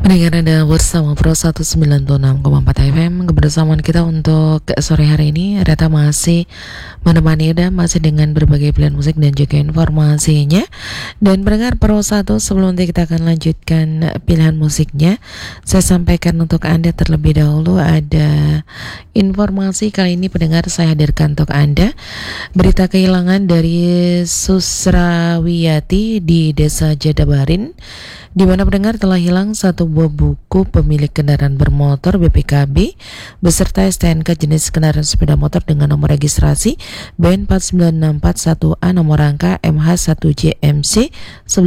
Pendengar Anda bersama Pro 196,4 FM. Kebersamaan kita untuk sore hari ini Reta masih menemani Anda, masih dengan berbagai pilihan musik dan juga informasinya. Dan pendengar Pro 1, sebelum nanti kita akan lanjutkan pilihan musiknya, saya sampaikan untuk Anda terlebih dahulu ada informasi. Kali ini pendengar saya hadirkan untuk Anda berita kehilangan dari Susrawiyati di Desa Jadabarin, di mana pendengar telah hilang satu buah buku pemilik kendaraan bermotor BPKB beserta STNK jenis kendaraan sepeda motor dengan nomor registrasi BN49641A nomor rangka MH1JMC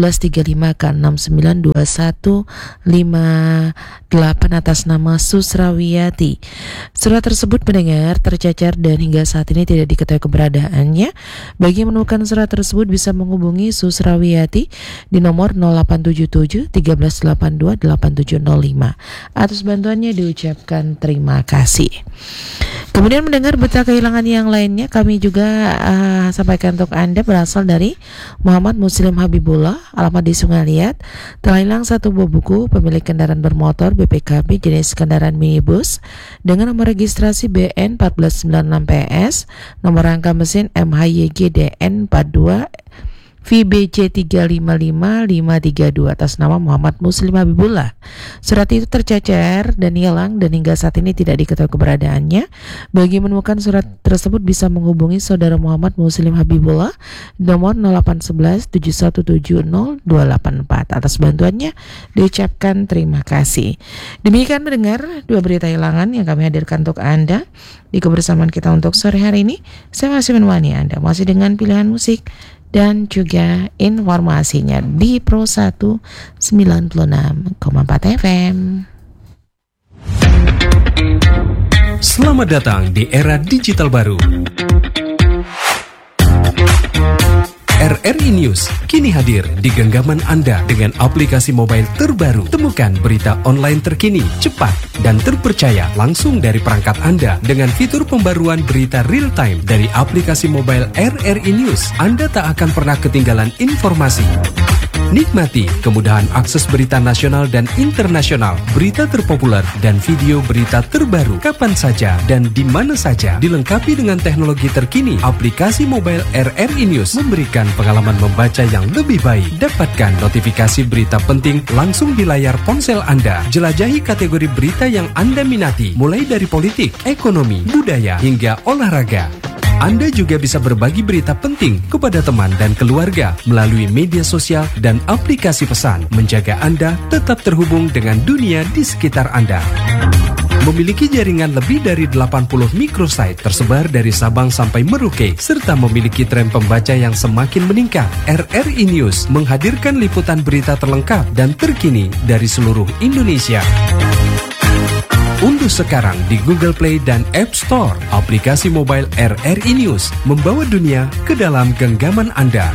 1135K692158 atas nama Susrawiyati. Surat tersebut pendengar tercacar dan hingga saat ini tidak diketahui keberadaannya. Bagi yang menemukan surat tersebut bisa menghubungi Susrawiyati di nomor 0877 1382 8705. Atas bantuannya diucapkan terima kasih. Kemudian mendengar berita kehilangan yang lainnya, kami juga sampaikan untuk Anda berasal dari Muhammad Muslim Habibullah, alamat di Sungai Liat. Telah hilang satu buah buku pemilik kendaraan bermotor BPKB jenis kendaraan minibus dengan nomor registrasi BN 1496PS, nomor rangka mesin MHYGDN 42 VBC 355532 atas nama Muhammad Muslim Habibullah. Surat itu tercacar dan hilang dan hingga saat ini tidak diketahui keberadaannya. Bagi menemukan surat tersebut bisa menghubungi saudara Muhammad Muslim Habibullah nomor 0811 7170 284. Atas bantuannya diucapkan terima kasih. Demikian mendengar dua berita hilangan yang kami hadirkan untuk Anda di kebersamaan kita untuk sore hari ini. Saya masih menemani Anda masih dengan pilihan musik dan juga informasinya di Pro 196,4 FM. Selamat datang di era digital baru. RRI News kini hadir di genggaman Anda dengan aplikasi mobile terbaru. Temukan berita online terkini, cepat, dan terpercaya langsung dari perangkat Anda dengan fitur pembaruan berita real time dari aplikasi mobile RRI News. Anda tak akan pernah ketinggalan informasi. Nikmati kemudahan akses berita nasional dan internasional, berita terpopuler, dan video berita terbaru kapan saja dan di mana saja. Dilengkapi dengan teknologi terkini, aplikasi mobile RRI News memberikan pengalaman membaca yang lebih baik. Dapatkan notifikasi berita penting langsung di layar ponsel Anda. Jelajahi kategori berita yang Anda minati, mulai dari politik, ekonomi, budaya, hingga olahraga. Anda juga bisa berbagi berita penting kepada teman dan keluarga melalui media sosial dan aplikasi pesan, menjaga Anda tetap terhubung dengan dunia di sekitar Anda. Memiliki jaringan lebih dari 80 microsite tersebar dari Sabang sampai Merauke, serta memiliki tren pembaca yang semakin meningkat. RRI News menghadirkan liputan berita terlengkap dan terkini dari seluruh Indonesia. Unduh sekarang di Google Play dan App Store aplikasi mobile RRI News, membawa dunia ke dalam genggaman Anda.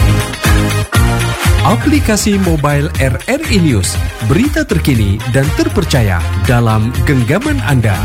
Aplikasi mobile RRI News, berita terkini dan terpercaya dalam genggaman Anda.